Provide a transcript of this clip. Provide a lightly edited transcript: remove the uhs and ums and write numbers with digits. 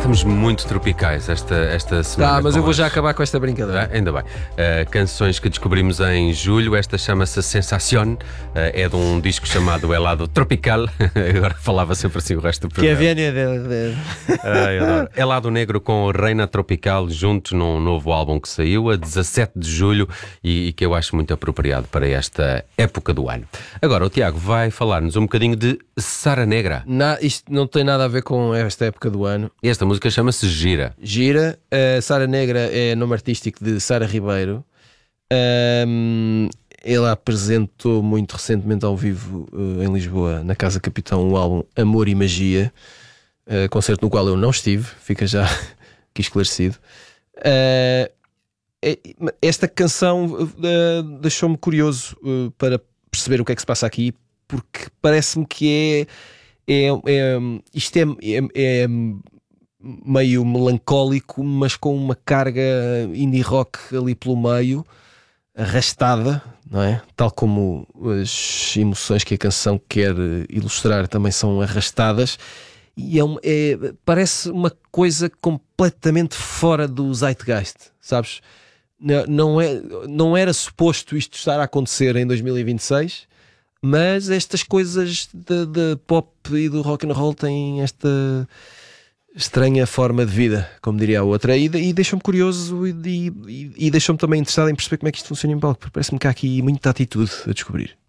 Estamos muito tropicais esta semana. Tá, mas eu vou já acabar com esta brincadeira. Ainda bem. Canções que descobrimos em julho. Esta chama-se Sensación. É de um disco chamado Helado Tropical. Agora falava sempre assim o resto do Que programa. viene de... Eu adoro. Helado Negro com Reina Tropical juntos num novo álbum que saiu a 17 de julho e que eu acho muito apropriado para esta época do ano. Agora o Tiago vai falar-nos um bocadinho de Sara Negra. Isto não tem nada a ver com esta época do ano. Esta música chama-se Gira. Gira. Sara Negra é nome artístico de Sara Ribeiro. Ela apresentou muito recentemente ao vivo em Lisboa, na Casa Capitão, o álbum Amor e Magia, concerto no qual eu não estive, fica já aqui esclarecido. Esta canção deixou-me curioso para perceber o que é que se passa aqui, porque parece-me que isto é meio melancólico, mas com uma carga indie rock ali pelo meio, arrastada, não é? Tal como as emoções que a canção quer ilustrar também são arrastadas, e parece uma coisa completamente fora do zeitgeist, sabes? Não era suposto isto estar a acontecer em 2026, mas estas coisas de pop e do rock and roll têm esta estranha forma de vida, como diria a outra, e deixou-me curioso e deixou-me também interessado em perceber como é que isto funciona em palco, porque parece-me que há aqui muita atitude a descobrir.